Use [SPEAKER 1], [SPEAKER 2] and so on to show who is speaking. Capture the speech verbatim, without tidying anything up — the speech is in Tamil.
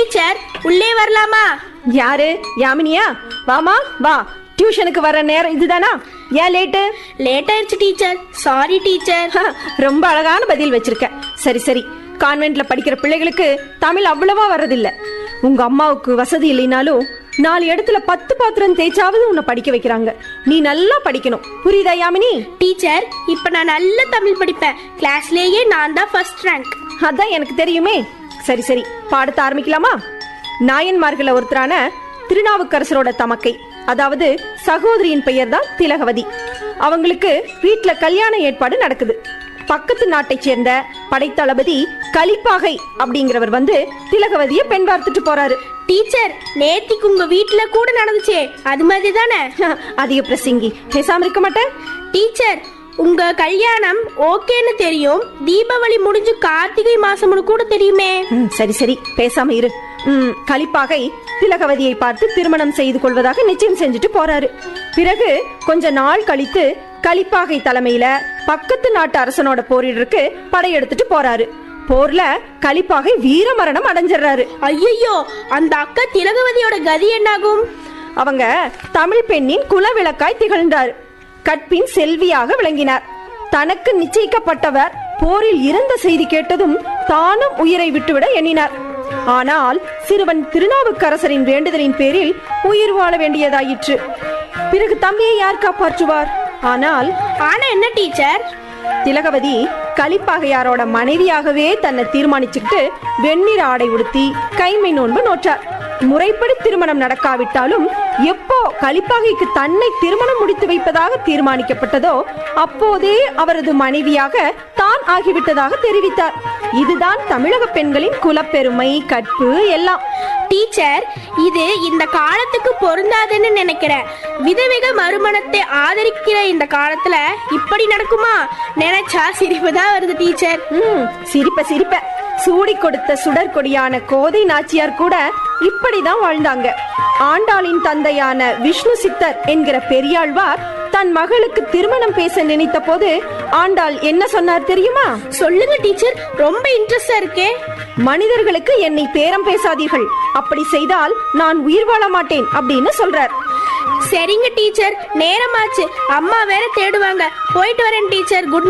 [SPEAKER 1] டீச்சர் உள்ளே வரலாமா?
[SPEAKER 2] யாரு? யாமினியா? வாமா வா. டியூஷனுக்கு வர நேரம் இதுதானா? ஏன் லேட்டு?
[SPEAKER 1] லேட் ஆயிடுச்சு டீச்சர். Sorry teacher.
[SPEAKER 2] ரொம்ப அழகான பதில் வச்சிருக்க. சரி சரி, கான்வென்ட்ல படிக்கிற பிள்ளைகளுக்கு தமிழ் அவ்வளவா வர்றதில்ல. உங்க அம்மாவுக்கு வசதி இல்லைனாலும் நாலு இடத்துல பத்து பாத்திரம் தேய்ச்சாவது உன்னை படிக்க வைக்கிறாங்க. நீ நல்லா படிக்கணும், புரியுதா யாமினி?
[SPEAKER 1] டீச்சர், இப்ப நான் நல்ல தமிழ் படிப்பேன். கிளாஸ்லயே நான் தான் ஃபர்ஸ்ட் ரேங்க்.
[SPEAKER 2] அதான் எனக்கு தெரியுமே. சரி சரி, பாடத்தை ஆரம்பிக்கலாமா? நாயன்மார்கள ஒருத்தரான திருநாவுக்கரசரோட தமக்கை, அதாவது சகோதரியின் பெயர் தான் திலகவதி. அவங்களுக்கு வீட்டுல கல்யாண ஏற்பாடு நடக்குது. பக்கத்து நாட்டை சேர்ந்த படைத்தளபதி கலிப்பாகை அப்படிங்கிறவர் வந்து திலகவதிய பெண் பார்த்துட்டு போறாரு.
[SPEAKER 1] டீச்சர், நேத்திக்கு உங்க வீட்டுல கூட நடந்துச்சே, அது மாதிரி தானே?
[SPEAKER 2] அதிக பிரசங்கி, பேசாம இருக்க மாட்டேன்.
[SPEAKER 1] டீச்சர், உங்க கல்யாணம் ஓகேன்னு தெரியும். தீபாவளி முடிஞ்சு கார்த்திகை மாசம் கூட தெரியுமே.
[SPEAKER 2] சரி சரி, பேசாம இரு. ம் கலிப்பாகை திலகவதியை பார்த்து திருமணம் செய்து கொள்வதாக நிச்சயம் செஞ்சுட்டு போறாரு. பிறகு கொஞ்ச நாள் கழித்து கலிப்பாகை தலைமையில பக்கத்து நாட்டு அரசனோட போரிடருக்கு படையெடுத்துட்டு போறாரு. போர்ல கலிப்பாகை வீர மரணம் அடைஞ்சிடறாரு.
[SPEAKER 1] ஐயோ, அந்த அக்கா திலகவதியோட கதி என்னாகும்?
[SPEAKER 2] அவங்க தமிழ் பெண்ணின் குலவிளக்காய் திகழ்ந்தார். கற்பின் செல்வியாக விளங்கினார். தனக்கு நிச்சயிக்கப்பட்டவர் போரில் இருந்த செய்தி கேட்டதும் தானும் உயிரை விட்டுவிட எண்ணினார். ஆனால் சிறுவன் திருநாவுக்கரசரின் வேண்டுதலின் பேரில் உயிர் வாழ வேண்டியதாயிற்று. பிறகு தம்பியை யார் காப்பாற்றுவார்? ஆனால்
[SPEAKER 1] ஆனா என்ன டீச்சர்?
[SPEAKER 2] திலகவதி கலிப்பாகையாரோட மனைவியாகவே தன்னை தீர்மானிச்சுட்டு வெண்ணிற ஆடை உடுத்தி கைமை நோன்பு நோற்றார். முறைப்படி திருமணம் நடக்காவிட்டாலும் எப்போ கலிப்பாகைக்கு தன்னை திருமணம் முடித்து வைப்பதாக தீர்மானிக்கப்பட்டதோ அப்போதே அவரது மனைவியாக தான் ஆகிவிட்டதாக தெரிவித்தார். இதுதான் தமிழக பெண்களின் குலப்பெருமை, கற்பு எல்லாம்.
[SPEAKER 1] டீச்சர், இது இந்த காலத்துக்கு பொருந்தாதுன்னு நினைக்கிறேன். விதவிக மறுமணத்தை ஆதரிக்கிற இந்த காலத்துல இப்படி நடக்குமா? நினைச்சா சிரிப்பு தான் வருது டீச்சர்.
[SPEAKER 2] ம் சிரிப்ப சிரிப்ப சூடி கொடுத்த சுடற்கொடியான கோதை நாச்சியார் கூட இப்படிதான் வாழ்ந்தாங்க. ஆண்டாளின் தந்தையான விஷ்ணு சித்தர் என்கிற பெரியாழ்வார் தன் மகளுக்கு திருமணம் பேச நினைத்த போது ஆண்டாள் என்ன சொன்னார் தெரியுமா?
[SPEAKER 1] சொல்லுங்க டீச்சர், ரொம்ப இன்ட்ரெஸ்டா இருக்கே.
[SPEAKER 2] மனிதர்களுக்கு என்னை பேரம் பேசாதீர்கள், அப்படி செய்தால் நான் உயிர் வாழ மாட்டேன் அப்படின்னு சொல்றார்.
[SPEAKER 1] சரிங்க டீச்சர், நேரமாச்சு. அம்மா வேற தேடுவாங்க. போயிட்டு வரேன் டீச்சர். குட்